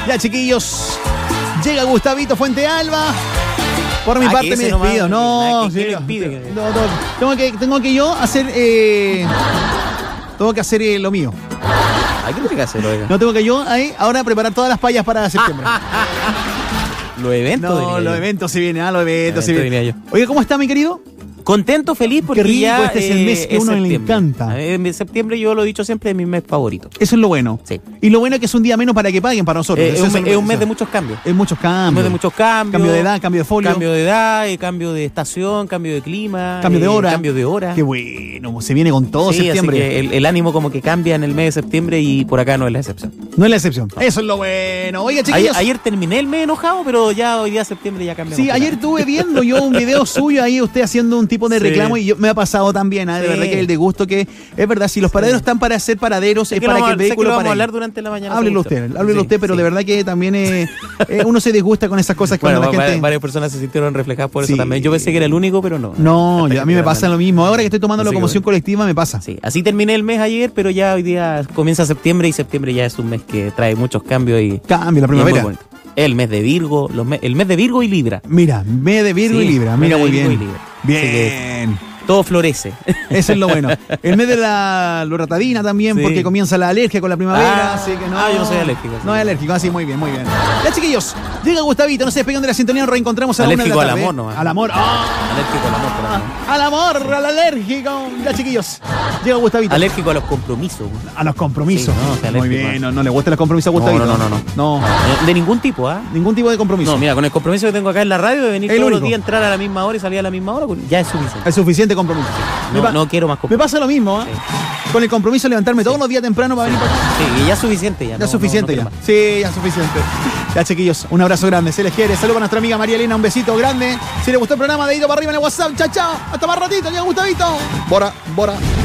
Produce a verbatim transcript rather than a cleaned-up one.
Ya, chiquillos. Llega Gustavito Fuente Alba. Por mi Ah, parte que me ese nomás, despido. No, ¿qué- sí, qué le impide? no, no, tengo, que, tengo que yo hacer. Eh, tengo que hacer eh, lo mío. Hay que tiene que hacerlo, oiga. No tengo que yo ahí ahora preparar todas las payas para septiembre. Los eventos. No, diría los yo. eventos se vienen, ah, los eventos Los se eventos vienen. diría Oiga, ¿cómo está, mi querido? Contento, feliz, porque Qué rico, ya este es el mes que eh, a uno le septiembre. encanta. A mí, en septiembre, yo lo he dicho siempre, es mi mes favorito. Eso es lo bueno. Sí. Y lo bueno es que es un día menos para que paguen para nosotros. Eh, es, Eso un, mes- lo- es un mes eso. de muchos cambios. Es muchos cambios. Un mes de muchos cambios. Cambio de edad, cambio de folio. Cambio de edad, eh, cambio de estación, cambio de clima. Cambio de eh, hora. Cambio de hora. Qué bueno, se viene con todo Sí, septiembre. así que el, el ánimo como que cambia en el mes de septiembre y por acá no es la excepción. No es la excepción. Eso es lo bueno. Oiga, Ayer, chiquillos. ayer terminé el mes enojado, pero ya hoy día septiembre ya cambia. Sí, ayer estuve viendo yo un video suyo ahí, usted haciendo un tipo de Sí. reclamo y yo, me ha pasado también, ¿eh? de Sí. verdad que el de gusto que es verdad, si los paraderos están para ser paraderos, es, Es que para lo que vamos, el a- sé que vehículo lo vamos pare a ahí. hablar durante la mañana. Háblelo seguro. usted, háblelo Sí, usted, pero sí. de verdad que también eh, eh, uno se disgusta con esas cosas que Bueno, cuando la va- gente... varias personas se sintieron reflejadas por Sí. eso también. Yo pensé que era el único, pero no. No, Hasta yo- a que mí me realmente- pasa lo mismo. Ahora que estoy tomando Así que locomoción bueno. colectiva me pasa. Sí, así terminé el mes ayer, pero ya hoy día comienza septiembre y septiembre ya es un mes que trae muchos cambios y, Cambio, la y es muy primavera. bonito. El mes de Virgo, los me- el mes de Virgo y Libra. Mira, me de Virgo Sí, y Libra. mes Mira, de muy Virgo bien. y Libra. Bien. Todo florece. Eso es lo bueno. El mes de la loratadina también, Sí. porque comienza la alergia con la primavera, Ah, así que no. ah, yo no soy alérgico, sí. No es alérgico, así muy bien, muy bien. Ya, chiquillos, llega Gustavito, no se despeguen de la sintonía, nos reencontramos a la una de la Alérgico al tarde. amor, nomás. Al amor. ¡Ah! Alérgico al amor, por acá. Al amor, al alérgico. Ya, chiquillos, llega Gustavito. Alérgico a los compromisos. A los compromisos. Sí, no, o sea, muy alérgico, bien, ¿no? no, no le gustan los compromisos a Gustavito. no, no, no, No, De, de ningún tipo, ¿ah? ningún tipo de compromiso. No, mira, con el compromiso que tengo acá en la radio de venir El todos único. los días, entrar a la misma hora y salir a la misma hora, pues, ya es suficiente. Es suficiente compromiso. Me No, pa- no quiero más Me compromiso. pasa lo mismo, ¿eh? Con el compromiso de levantarme todos los días temprano para venir para acá. Sí, y ya es suficiente ya. Ya no- es suficiente no- no ya. quiero Sí, ya es suficiente. Ya, chiquillos, un abrazo grande. Se les quiere. Saludos a nuestra amiga María Elena. Un besito grande. Si les gustó el programa, dedito para arriba en el WhatsApp. Chao, chao. Hasta más ratito. Ya, Gustavito. Bora, bora.